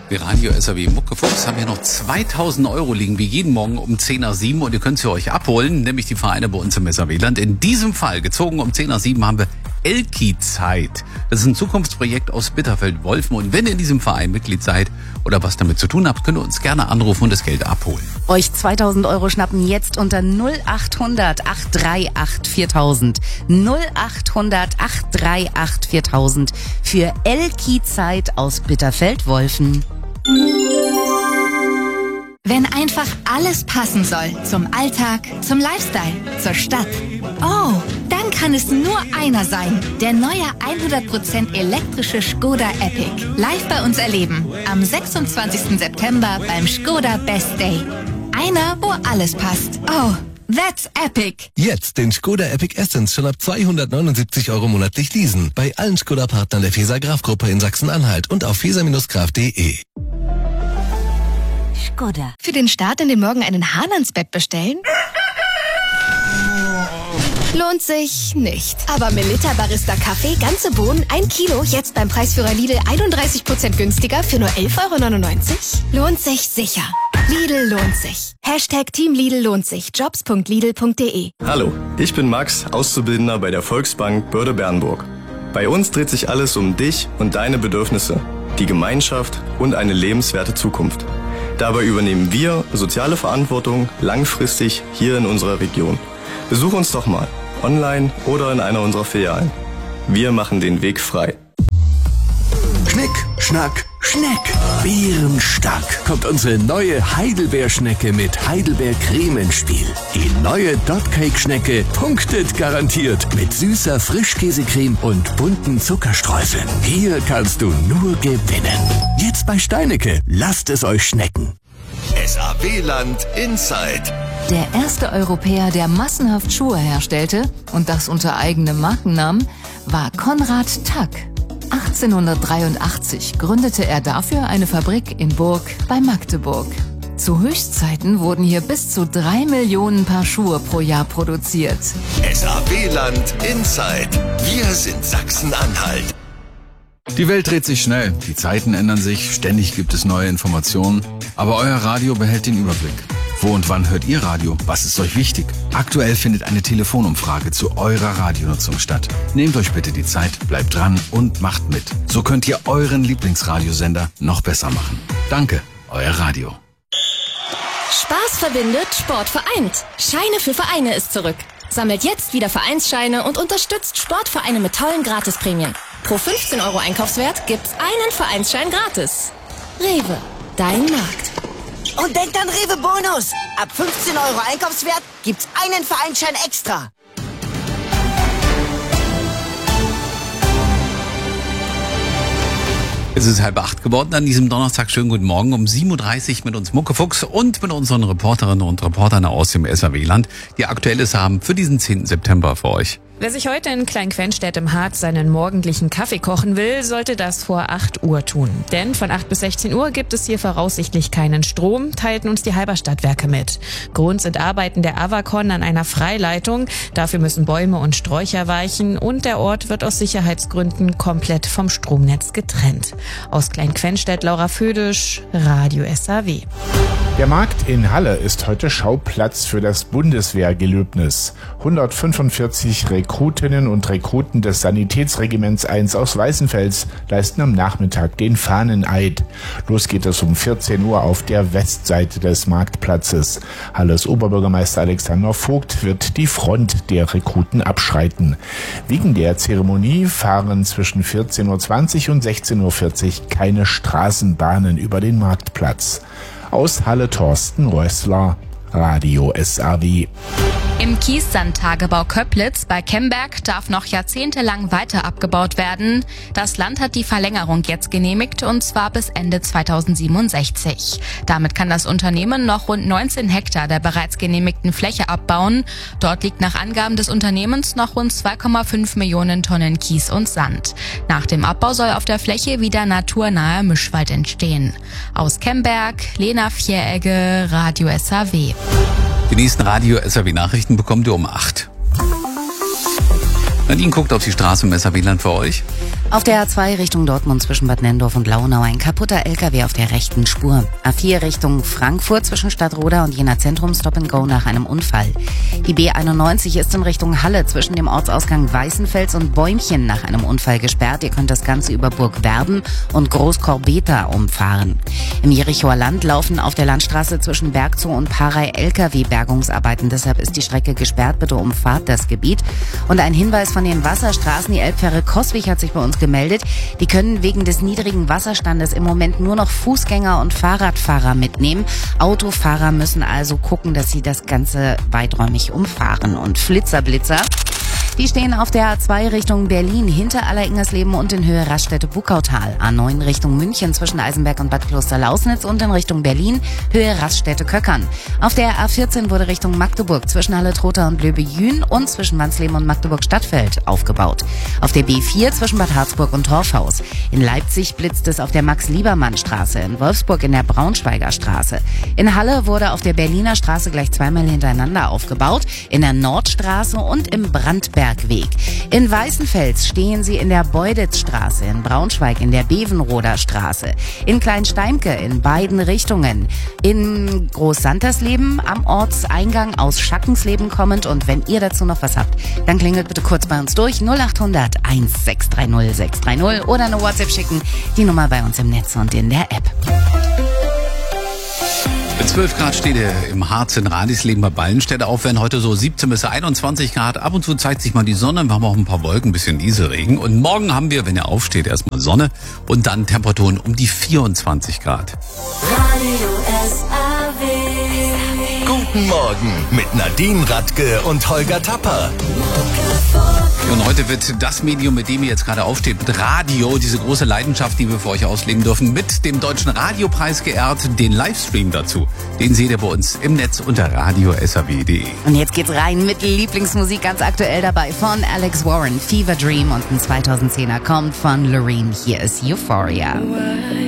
Die Radio SAW Muckefuchs haben hier noch 2000 € liegen, wie jeden Morgen um 6:50 und ihr könnt sie euch abholen, nämlich die Vereine bei uns im SAW. In diesem Fall, gezogen um 6:50, haben wir Elki-Zeit. Das ist ein Zukunftsprojekt aus Bitterfeld-Wolfen und wenn ihr in diesem Verein Mitglied seid oder was damit zu tun habt, könnt ihr uns gerne anrufen und das Geld abholen. Euch 2000 € schnappen jetzt unter 0800 838 4000. 0800 838 4000 für Elki-Zeit aus Bitterfeld-Wolfen. Wenn einfach alles passen soll, zum Alltag, zum Lifestyle, zur Stadt. Oh, dann kann es nur einer sein. Der neue 100% elektrische Skoda Epic. Live bei uns erleben. Am 26. September beim Skoda Best Day. Einer, wo alles passt. Oh, that's epic. Jetzt den Skoda Epic Essence schon ab 279 € monatlich leasen. Bei allen Skoda-Partnern der Feser-Graf-Gruppe in Sachsen-Anhalt und auf feser-graf.de. Skoda. Für den Start in den Morgen einen Hahn ans Bett bestellen? Lohnt sich nicht. Aber Melitta Barista Kaffee, ganze Bohnen, 1 Kilo, jetzt beim Preisführer Lidl 31% günstiger für nur 11,99 €? Lohnt sich sicher. Lidl lohnt sich. Hashtag Team Lidl lohnt sich. Jobs.lidl.de. Hallo, ich bin Max, Auszubildender bei der Volksbank Börde-Bernburg. Bei uns dreht sich alles um dich und deine Bedürfnisse, die Gemeinschaft und eine lebenswerte Zukunft. Dabei übernehmen wir soziale Verantwortung langfristig hier in unserer Region. Besuch uns doch mal, online oder in einer unserer Filialen. Wir machen den Weg frei. Schnick, Schnack, Schneck. Bärenstark kommt unsere neue Heidelbeerschnecke mit Heidelbeercreme ins Spiel. Die neue Dotcake-Schnecke punktet garantiert mit süßer Frischkäsecreme und bunten Zuckerstreuseln. Hier kannst du nur gewinnen. Jetzt bei Steinecke. Lasst es euch schmecken. SAW-Land Inside. Der erste Europäer, der massenhaft Schuhe herstellte, und das unter eigenem Markennamen, war Konrad Tack. 1883 gründete er dafür eine Fabrik in Burg bei Magdeburg. Zu Höchstzeiten wurden hier bis zu 3 Millionen Paar Schuhe pro Jahr produziert. SAW-Land Inside. Wir sind Sachsen-Anhalt. Die Welt dreht sich schnell, die Zeiten ändern sich, ständig gibt es neue Informationen, aber euer Radio behält den Überblick. Wo und wann hört ihr Radio? Was ist euch wichtig? Aktuell findet eine Telefonumfrage zu eurer Radionutzung statt. Nehmt euch bitte die Zeit, bleibt dran und macht mit. So könnt ihr euren Lieblingsradiosender noch besser machen. Danke, euer Radio. Spaß verbindet, Sport vereint. Scheine für Vereine ist zurück. Sammelt jetzt wieder Vereinsscheine und unterstützt Sportvereine mit tollen Gratisprämien. Pro 15 € Einkaufswert gibt's einen Vereinsschein gratis. Rewe, dein Markt. Und denkt an Rewe Bonus. Ab 15 € Einkaufswert gibt's einen Vereinsschein extra. Es ist 7:30 geworden an diesem Donnerstag. Schönen guten Morgen um 7:30 Uhr mit uns Muckefuchs und mit unseren Reporterinnen und Reportern aus dem SAW-Land, die Aktuelles haben für diesen 10. September für euch. Wer sich heute in Klein-Quenstedt im Harz seinen morgendlichen Kaffee kochen will, sollte das vor 8 Uhr tun. Denn von 8 bis 16 Uhr gibt es hier voraussichtlich keinen Strom, teilten uns die Halberstadtwerke mit. Grund sind Arbeiten der Avacon an einer Freileitung. Dafür müssen Bäume und Sträucher weichen und der Ort wird aus Sicherheitsgründen komplett vom Stromnetz getrennt. Aus Klein-Quenstedt, Laura Födisch, Radio SAW. Der Markt in Halle ist heute Schauplatz für das Bundeswehrgelöbnis. 145 Rekrutinnen und Rekruten des Sanitätsregiments 1 aus Weißenfels leisten am Nachmittag den Fahneneid. Los geht es um 14 Uhr auf der Westseite des Marktplatzes. Halles Oberbürgermeister Alexander Vogt wird die Front der Rekruten abschreiten. Wegen der Zeremonie fahren zwischen 14:20 Uhr und 16:40 Uhr keine Straßenbahnen über den Marktplatz. Aus Halle Thorsten Rössler, Radio SAW. Im Kiessandtagebau Köplitz bei Kemberg darf noch jahrzehntelang weiter abgebaut werden. Das Land hat die Verlängerung jetzt genehmigt und zwar bis Ende 2067. Damit kann das Unternehmen noch rund 19 Hektar der bereits genehmigten Fläche abbauen. Dort liegt nach Angaben des Unternehmens noch rund 2,5 Millionen Tonnen Kies und Sand. Nach dem Abbau soll auf der Fläche wieder naturnaher Mischwald entstehen. Aus Kemberg, Lena Vieregge, Radio SAW. Die nächsten Radio SAW-Nachrichten bekommt ihr um 8. Nadine guckt auf die Straße im SAW-Land für euch. Auf der A2 Richtung Dortmund zwischen Bad Nennendorf und Launau ein kaputter LKW auf der rechten Spur. A4 Richtung Frankfurt zwischen Stadtroda und Jena Zentrum Stop and Go nach einem Unfall. Die B91 ist in Richtung Halle zwischen dem Ortsausgang Weißenfels und Bäumchen nach einem Unfall gesperrt. Ihr könnt das Ganze über Burg Werben und Großkorbeta umfahren. Im Jerichoer Land laufen auf der Landstraße zwischen Bergzoo und Parei LKW-Bergungsarbeiten. Deshalb ist die Strecke gesperrt. Bitte umfahrt das Gebiet. Und ein Hinweis von den Wasserstraßen. Die Elbfähre Coswig hat sich bei uns gemeldet. Die können wegen des niedrigen Wasserstandes im Moment nur noch Fußgänger und Fahrradfahrer mitnehmen. Autofahrer müssen also gucken, dass sie das Ganze weiträumig umfahren. Und Flitzer-Blitzer, die stehen auf der A2 Richtung Berlin hinter Alleringgersleben und in Höhe Raststätte-Buckautal. A9 Richtung München zwischen Eisenberg und Bad Kloster-Lausnitz und in Richtung Berlin Höhe Raststätte-Köckern. Auf der A14 wurde Richtung Magdeburg zwischen Halle-Trotha und Löbe-Jühn und zwischen Wansleben und Magdeburg-Stadtfeld aufgebaut. Auf der B4 zwischen Bad Harzburg und Torfhaus. In Leipzig blitzt es auf der Max-Liebermann-Straße, in Wolfsburg in der Braunschweiger Straße. In Halle wurde auf der Berliner Straße gleich zweimal hintereinander aufgebaut, in der Nordstraße und im Brandbergweg. In Weißenfels stehen sie in der Beuditzstraße, in Braunschweig in der Bevenroder Straße, in Kleinsteimke in beiden Richtungen, in Groß-Santersleben am Ortseingang aus Schackensleben kommend. Und wenn ihr dazu noch was habt, dann klingelt bitte kurz bei uns durch 0800 1630 630 oder eine WhatsApp schicken, die Nummer bei uns im Netz und in der App. 12 Grad steht im Harz in Radisleben bei Ballenstädte auf, werden heute so 17 bis 21 Grad. Ab und zu zeigt sich mal die Sonne, wir haben auch ein paar Wolken, ein bisschen Nieselregen. Und morgen haben wir, wenn ihr aufsteht, erstmal Sonne und dann Temperaturen um die 24 Grad. Guten Morgen mit Nadine Radke und Holger Tapper. Und heute wird das Medium, mit dem ihr jetzt gerade aufsteht, mit Radio, diese große Leidenschaft, die wir für euch ausleben dürfen, mit dem Deutschen Radiopreis geehrt. Den Livestream dazu, den seht ihr bei uns im Netz unter radio.saw.de. Und jetzt geht's rein mit Lieblingsmusik, ganz aktuell dabei von Alex Warren, Fever Dream, und ein 2010er kommt von Loreen. Hier ist Euphoria.